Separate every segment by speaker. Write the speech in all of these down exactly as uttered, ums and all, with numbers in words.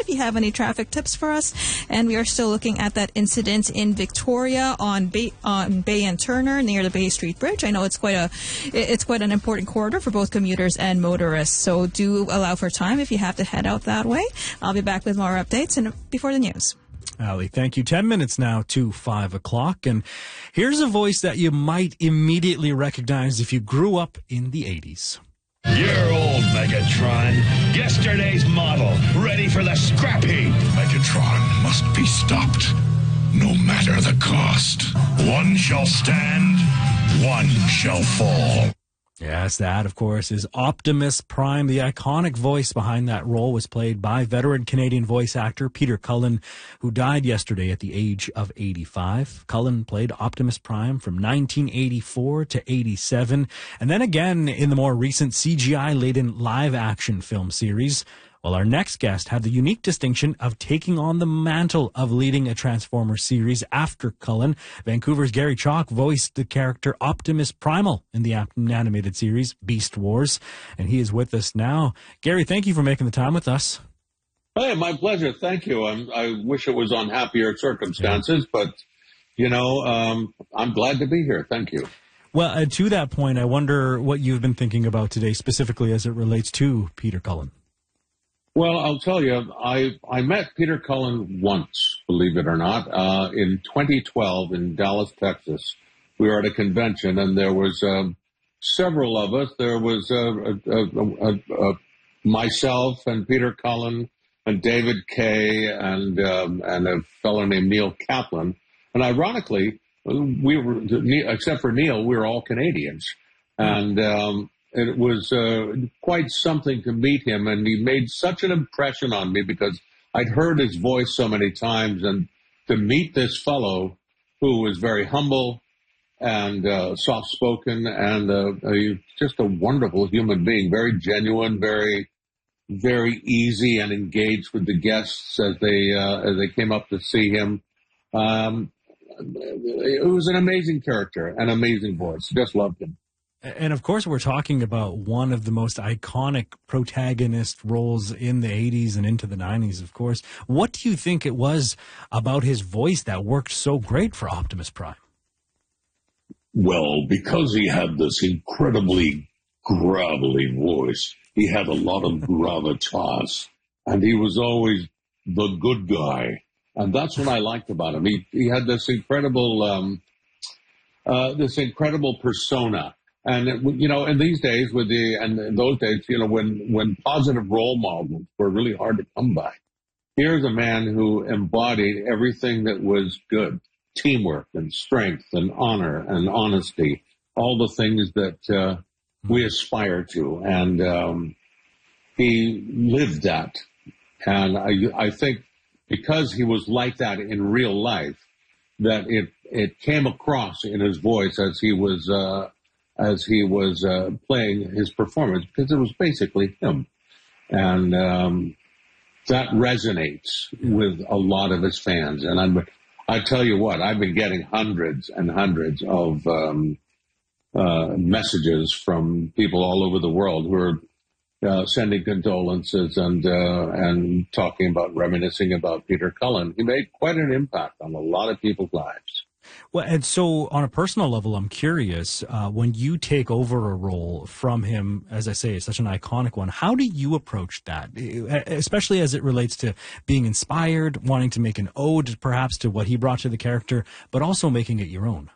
Speaker 1: you have any traffic tips for us. And we are still looking at that incident in Victoria on Bay, on Bay and Turner near the Bay Street Bridge. I know it's quite a it's quite an important corridor for both commuters and motorists, so do allow for time if you have to head out that way. I'll be back with more updates and before the news.
Speaker 2: Ali, thank you. Ten minutes now to five o'clock. And here's a voice that you might immediately recognize if you grew up in the eighties.
Speaker 3: You're old, Megatron. Yesterday's model, ready for the scrap heap.
Speaker 4: Megatron must be stopped, no matter the cost. One shall stand, one shall fall.
Speaker 2: Yes, that, of course, is Optimus Prime. The iconic voice behind that role was played by veteran Canadian voice actor Peter Cullen, who died yesterday at the age of eighty-five. Cullen played Optimus Prime from nineteen eighty-four to eighty-seven, and then again in the more recent C G I-laden live-action film series. Well, our next guest had the unique distinction of taking on the mantle of leading a Transformers series after Cullen. Vancouver's Gary Chalk voiced the character Optimus Primal in the animated series Beast Wars, and he is with us now. Gary, thank you for making the time with us.
Speaker 5: Hey, my pleasure. Thank you. I'm, I wish it was on happier circumstances, yeah. but, you know, um, I'm glad to be here. Thank you.
Speaker 2: Well, uh, to that point, I wonder what you've been thinking about today, specifically as it relates to Peter Cullen.
Speaker 5: Well, I'll tell you, I, I met Peter Cullen once, believe it or not, uh, in twenty twelve in Dallas, Texas. We were at a convention, and there was um, several of us. There was uh, a, a, a, a, myself and Peter Cullen and David Kay and um, and a fellow named Neil Kaplan. And ironically, we were, except for Neil, we were all Canadians. And um it was uh, quite something to meet him, and he made such an impression on me because I'd heard his voice so many times, and to meet this fellow who was very humble and uh, soft-spoken and uh, a, just a wonderful human being, very genuine, very, very easy and engaged with the guests as they uh, as they came up to see him. Um, it was an amazing character, an amazing voice. Just loved him.
Speaker 2: And, of course, we're talking about one of the most iconic protagonist roles in the eighties and into the nineties, of course. What do you think it was about his voice that worked so great for Optimus Prime?
Speaker 4: Well, because he had this incredibly gravelly voice, he had a lot of gravitas, and he was always the good guy. And that's what I liked about him. He, he had this incredible, um, uh, this incredible persona. And, it, you know, in these days with the, and in those days, you know, when, when positive role models were really hard to come by, here's a man who embodied everything that was good, teamwork and strength and honor and honesty, all the things that uh, we aspire to. And um, he lived that. And I, I think because he was like that in real life, that it, it came across in his voice as he was, uh, as he was uh, playing his performance, because it was basically him. And um, that resonates with a lot of his fans. And I'm, I tell you what, I've been getting hundreds and hundreds of um, uh, messages from people all over the world who are uh, sending condolences and uh, and talking about, reminiscing about Peter Cullen. He made quite an impact on a lot of people's lives.
Speaker 2: Well, and so on a personal level, I'm curious, uh, when you take over a role from him, as I say, it's such an iconic one, how do you approach that, especially as it relates to being inspired, wanting to make an ode perhaps to what he brought to the character, but also making it your own?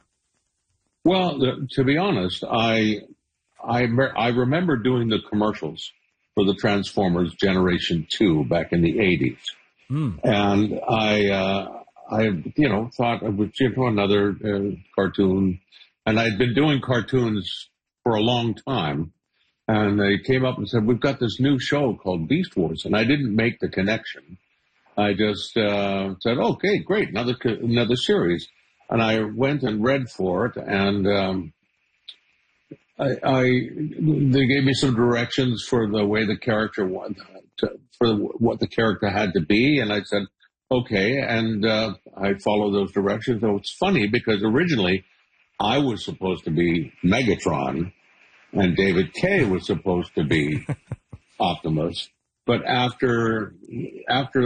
Speaker 5: Well, to be honest, I, I, I remember doing the commercials for the Transformers Generation two back in the eighties. Mm. And I... Uh, I, you know, thought I would, you know, another uh, cartoon, and I'd been doing cartoons for a long time, and they came up and said, we've got this new show called Beast Wars, and I didn't make the connection. I just uh, said, okay, great, another another series, and I went and read for it, and um, I, I they gave me some directions for the way the character wanted to, for what the character had to be, and I said, okay, and uh, I follow those directions. So it's funny because originally I was supposed to be Megatron and David Kay was supposed to be Optimus. But after after